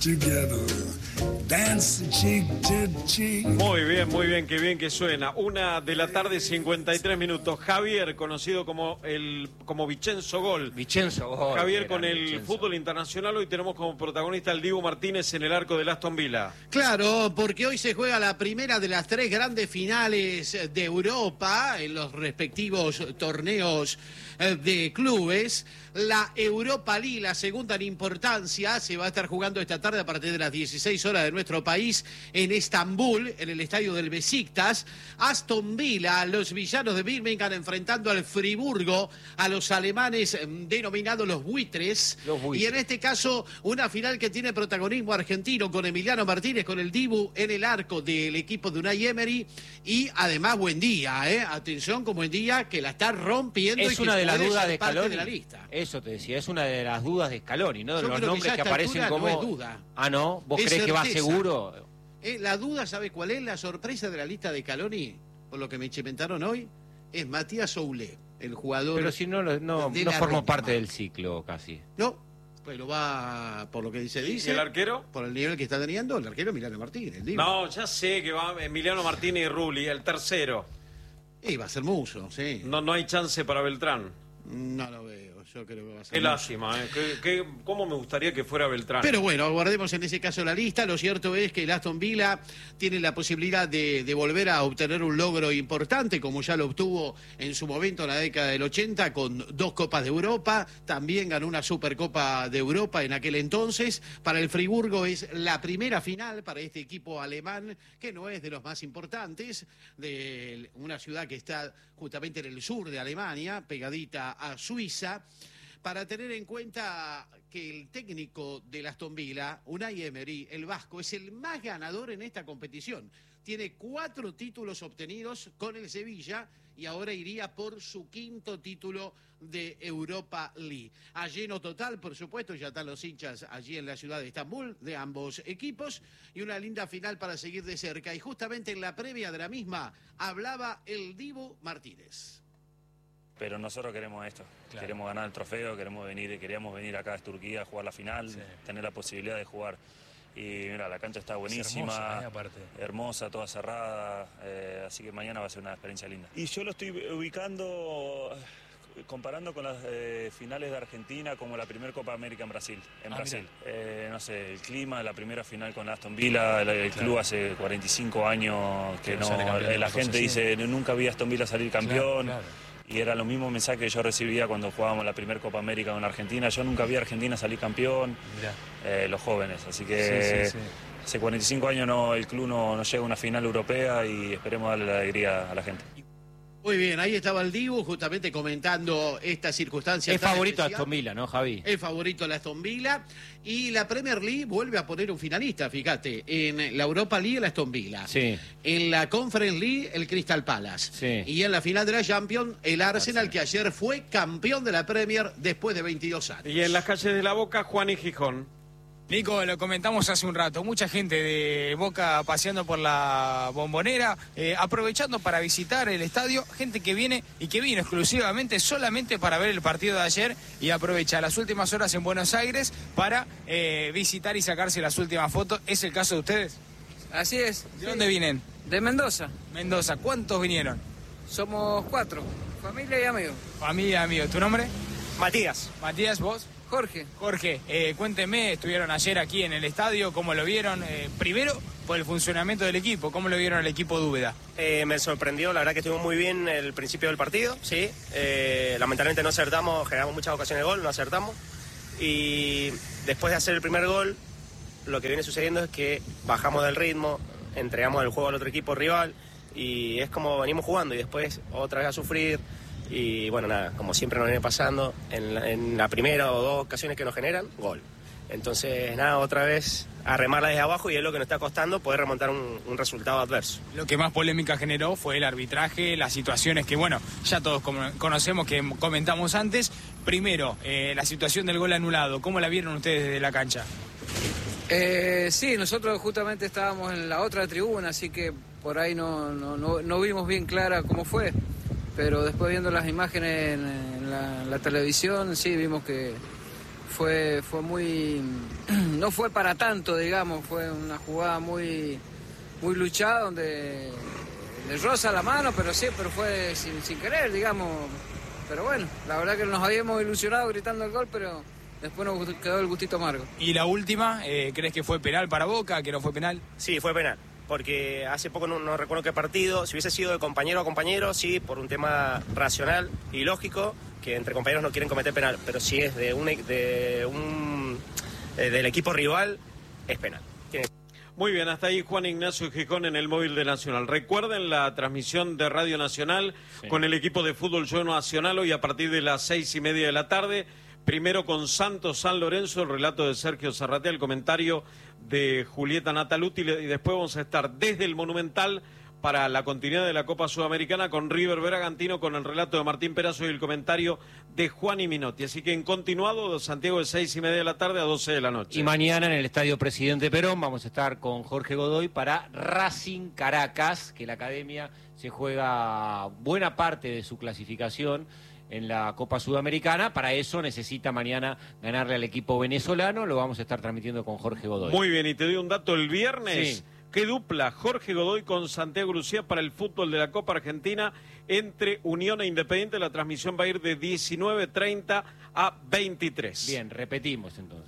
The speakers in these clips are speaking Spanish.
together. Dance cheek to cheek. Muy bien, qué bien que suena. 1:53 p.m. Javier, conocido como Vicenzo Gol. Vicenzo Gol. Javier, con el fútbol internacional, hoy tenemos como protagonista al Dibu Martínez en el arco del Aston Villa. Claro, porque hoy se juega la primera de las 3 grandes finales de Europa en los respectivos torneos de clubes. La Europa League, la segunda en importancia, se va a estar jugando esta tarde a partir de las 16 horas de nuestro país en Estambul, en el estadio del Besiktas. Aston Villa, los villanos de Birmingham enfrentando al Friburgo, a los alemanes denominados los buitres. Y en este caso, una final que tiene protagonismo argentino con Emiliano Martínez, con el Dibu en el arco del equipo de Unai Emery. Y además, Buendía, atención con Buendía, que la está rompiendo. Es una de las dudas de Scaloni. De la lista. Eso te decía, es una de las dudas de Scaloni, ¿no? De los nombres que aparecen como... No es duda. Ah, ¿no? ¿Vos es crees certeza. que va seguro? La duda, ¿sabe cuál es? La sorpresa de la lista de Scaloni, por lo que me chimentaron hoy, es Matías Soulé, el jugador... Pero si no formó parte del ciclo casi. No, pero va, por lo que dice. ¿Y el arquero? Por el nivel que está teniendo, el arquero Emiliano Martínez. No, ya sé que va Emiliano Martínez y Rulli, el tercero. Y va a ser Muso, sí. No hay chance para Beltrán. No lo veo, yo creo que va a ser... Qué lástima, cómo me gustaría que fuera Beltrán. Pero bueno, guardemos en ese caso la lista. Lo cierto es que el Aston Villa tiene la posibilidad de volver a obtener un logro importante, como ya lo obtuvo en su momento en la década del 80, con 2 Copas de Europa. También ganó una Supercopa de Europa en aquel entonces. Para el Friburgo es la primera final para este equipo alemán, que no es de los más importantes, de una ciudad que está justamente en el sur de Alemania, pegadita a Suiza, para tener en cuenta que el técnico del Aston Villa, Unai Emery, el vasco, es el más ganador en esta competición. Tiene 4 títulos obtenidos con el Sevilla y ahora iría por su 5º título de Europa League. A lleno total, por supuesto, ya están los hinchas allí en la ciudad de Estambul de ambos equipos y una linda final para seguir de cerca. Y justamente en la previa de la misma hablaba el Dibu Martínez. Pero nosotros queremos esto, claro. Queremos ganar el trofeo, queríamos venir acá a Turquía a jugar la final, sí. Tener la posibilidad de jugar. Y mira, la cancha está buenísima, hermosa, toda cerrada, así que mañana va a ser una experiencia linda. Y yo lo estoy ubicando, comparando con las finales de Argentina, como la primera Copa América en Brasil. No sé, el clima, la primera final con Aston Villa, el club hace 45 años que no, la gente dice, nunca vi a Aston Villa salir campeón. Claro. Y era lo mismo mensaje que yo recibía cuando jugábamos la primera Copa América con Argentina. Yo nunca vi a Argentina salir campeón, los jóvenes. Así que hace 45 años el club no llega a una final europea y esperemos darle la alegría a la gente. Muy bien, ahí estaba el Dibu justamente comentando esta circunstancia. Es favorito a Aston Villa, ¿no, Javi? Es favorito a Aston Villa. Y la Premier League vuelve a poner un finalista, fíjate. En la Europa League, el Aston Villa. Sí. En la Conference League, el Crystal Palace. Sí. Y en la final de la Champions, el Arsenal, que ayer fue campeón de la Premier después de 22 años. Y en las calles de La Boca, Juan y Gijón. Nico, lo comentamos hace un rato, mucha gente de Boca paseando por la Bombonera, aprovechando para visitar el estadio, gente que viene y que vino exclusivamente solamente para ver el partido de ayer y aprovecha las últimas horas en Buenos Aires para visitar y sacarse las últimas fotos. ¿Es el caso de ustedes? Así es. ¿De dónde vienen? De Mendoza. Mendoza. ¿Cuántos vinieron? Somos 4, familia y amigos. Familia y amigos. ¿Tu nombre? Matías. Matías, ¿vos? Jorge, cuénteme, estuvieron ayer aquí en el estadio, ¿cómo lo vieron? Primero, por el funcionamiento del equipo, ¿cómo lo vieron el equipo de Úbeda? Me sorprendió, la verdad que estuvimos muy bien el principio del partido, sí. Lamentablemente no acertamos, generamos muchas ocasiones de gol, no acertamos. Y después de hacer el primer gol, lo que viene sucediendo es que bajamos del ritmo, entregamos el juego al otro equipo rival y es como venimos jugando y después otra vez a sufrir. Y bueno, nada, como siempre nos viene pasando, en la primera o 2 ocasiones que nos generan, gol. Entonces, nada, otra vez a remarla desde abajo y es lo que nos está costando poder remontar un resultado adverso. Lo que más polémica generó fue el arbitraje, las situaciones que, bueno, ya todos conocemos, que comentamos antes. Primero, la situación del gol anulado, ¿cómo la vieron ustedes desde la cancha? Sí, nosotros justamente estábamos en la otra tribuna, así que por ahí no vimos bien clara cómo fue. Pero después viendo las imágenes en la televisión, sí, vimos que fue muy... no fue para tanto, digamos, fue una jugada muy luchada donde le roza la mano, pero fue sin querer, digamos. Pero bueno, la verdad que nos habíamos ilusionado gritando el gol, pero después nos quedó el gustito amargo. ¿Y la última, crees que fue penal para Boca, que no fue penal? Sí, fue penal, porque hace poco no recuerdo qué partido, si hubiese sido de compañero a compañero, sí, por un tema racional y lógico, que entre compañeros no quieren cometer penal, pero si es del equipo rival, es penal. Muy bien, hasta ahí Juan Ignacio Gijón en el móvil de Nacional. Recuerden la transmisión de Radio Nacional con el equipo de fútbol Yo Nacional hoy a partir de las 6:30 de la tarde. Primero con Santos San Lorenzo, el relato de Sergio Zarratea, el comentario de Julieta Nataluti, y después vamos a estar desde el Monumental para la continuidad de la Copa Sudamericana con River Bragantino, con el relato de Martín Perazo y el comentario de Juani Minotti. Así que en continuado, Santiago, de 6:30 de la tarde a 12 de la noche. Y mañana en el Estadio Presidente Perón vamos a estar con Jorge Godoy para Racing Caracas, que la academia se juega buena parte de su clasificación en la Copa Sudamericana. Para eso necesita mañana ganarle al equipo venezolano. Lo vamos a estar transmitiendo con Jorge Godoy. Muy bien, y te doy un dato. El viernes, qué dupla, Jorge Godoy con Santiago Lucía para el fútbol de la Copa Argentina entre Unión e Independiente. La transmisión va a ir de 19:30 a 23. Bien, repetimos entonces.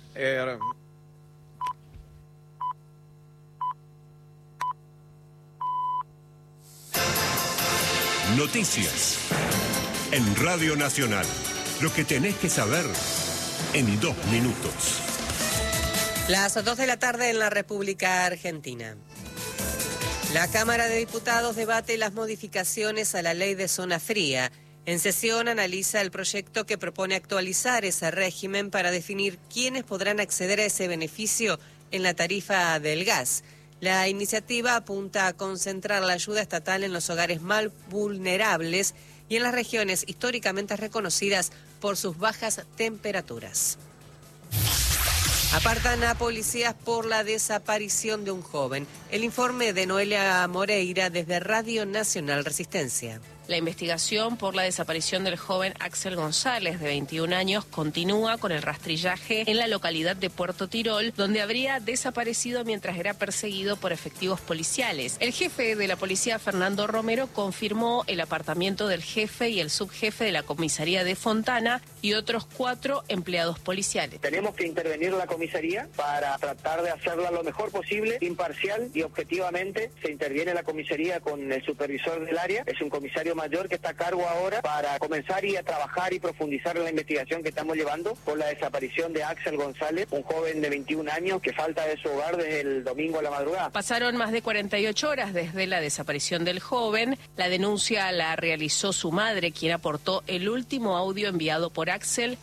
Noticias en Radio Nacional. Lo que tenés que saber en 2 minutos. Las 2 de la tarde en la República Argentina. La Cámara de Diputados debate las modificaciones a la ley de zona fría. En sesión analiza el proyecto que propone actualizar ese régimen para definir quiénes podrán acceder a ese beneficio en la tarifa del gas. La iniciativa apunta a concentrar la ayuda estatal en los hogares más vulnerables y en las regiones históricamente reconocidas por sus bajas temperaturas. Apartan a policías por la desaparición de un joven. El informe de Noelia Moreira desde Radio Nacional Resistencia. La investigación por la desaparición del joven Axel González, de 21 años, continúa con el rastrillaje en la localidad de Puerto Tirol, donde habría desaparecido mientras era perseguido por efectivos policiales. El jefe de la policía, Fernando Romero, confirmó el apartamiento del jefe y el subjefe de la comisaría de Fontana y otros 4 empleados policiales. Tenemos que intervenir la comisaría para tratar de hacerla lo mejor posible, imparcial y objetivamente. Se interviene la comisaría con el supervisor del área, es un comisario mayor que está a cargo ahora para comenzar a trabajar y profundizar en la investigación que estamos llevando por la desaparición de Axel González, un joven de 21 años que falta de su hogar desde el domingo a la madrugada. Pasaron más de 48 horas desde la desaparición del joven. La denuncia la realizó su madre, quien aportó el último audio enviado por Axel.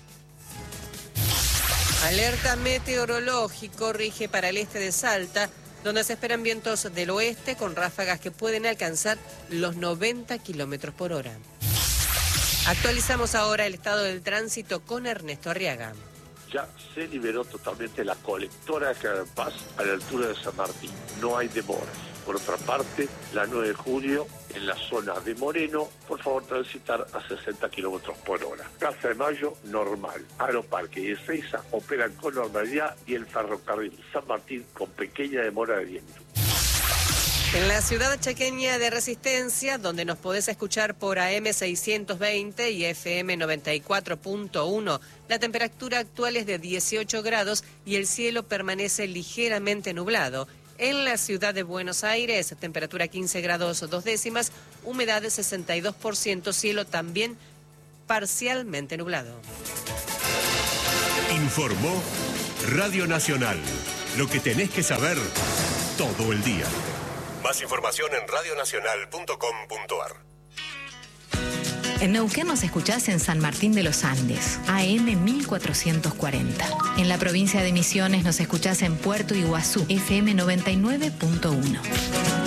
Alerta meteorológico rige para el este de Salta, donde se esperan vientos del oeste con ráfagas que pueden alcanzar los 90 kilómetros por hora. Actualizamos ahora el estado del tránsito con Ernesto Arriaga. Ya se liberó totalmente la colectora de General Paz a la altura de San Martín. No hay demoras. Por otra parte, la 9 de julio, en la zona de Moreno, por favor transitar a 60 kilómetros por hora. Plaza de Mayo, normal. Aeroparque y Ezeiza operan con normalidad y el ferrocarril San Martín con pequeña demora de 10 minutos. En la ciudad chaqueña de Resistencia, donde nos podés escuchar por AM 620 y FM 94.1, la temperatura actual es de 18 grados y el cielo permanece ligeramente nublado. En la ciudad de Buenos Aires, temperatura 15 grados 2 décimas, humedad de 62%, cielo también parcialmente nublado. Informó Radio Nacional. Lo que tenés que saber todo el día. Más información en radionacional.com.ar. En Neuquén nos escuchás en San Martín de los Andes, AM 1440. En la provincia de Misiones nos escuchás en Puerto Iguazú, FM 99.1.